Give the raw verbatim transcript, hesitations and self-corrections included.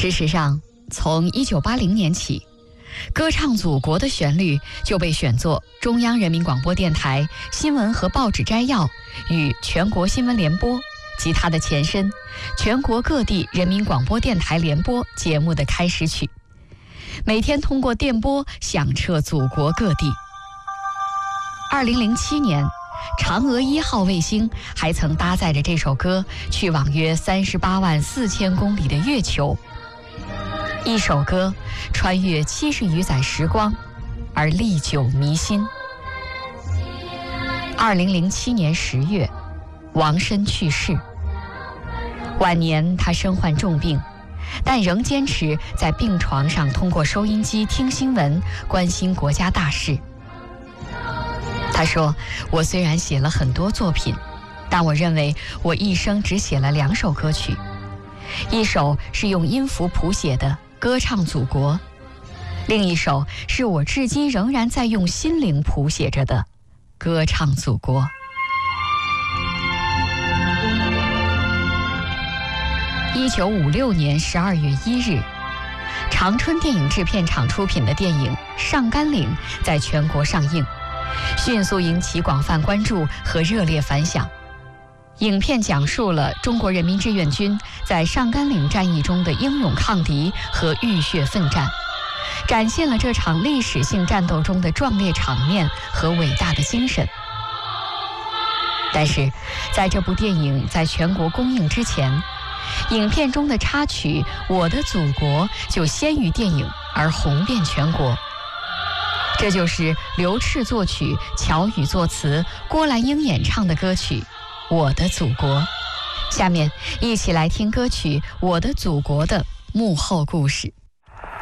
事实上，从一九八零年起，歌唱祖国的旋律就被选作中央人民广播电台新闻和报纸摘要与全国新闻联播及它的前身全国各地人民广播电台联播节目的开始曲，每天通过电波响彻祖国各地。二零零七年，嫦娥一号卫星还曾搭载着这首歌去往约三十八万四千公里的月球。一首歌穿越七十余载时光，而历久弥新。二零零七年十月，王申去世。晚年他身患重病，但仍坚持在病床上通过收音机听新闻，关心国家大事。他说，我虽然写了很多作品，但我认为我一生只写了两首歌曲，一首是用音符谱写的歌唱祖国，另一首是我至今仍然在用心灵谱写着的歌唱祖国。一九五六年十二月一日，长春电影制片厂出品的电影《上甘岭》在全国上映，迅速引起广泛关注和热烈反响。影片讲述了中国人民志愿军在上甘岭战役中的英勇抗敌和浴血奋战，展现了这场历史性战斗中的壮烈场面和伟大的精神。但是，在这部电影在全国公映之前，影片中的插曲《我的祖国》就先于电影而红遍全国。这就是刘炽作曲、乔羽作词、郭兰英演唱的歌曲《我的祖国》。下面一起来听歌曲《我的祖国》的幕后故事。